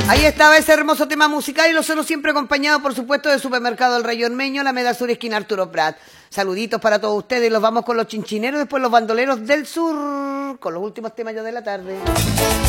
Ahí estaba ese hermoso tema musical y lo suelo siempre acompañado, por supuesto, del Supermercado El Rey Ormeño, la Alameda Sur, esquina Arturo Prat. Saluditos para todos ustedes. Los vamos con los chinchineros, después los bandoleros del sur, con los últimos temas ya de la tarde.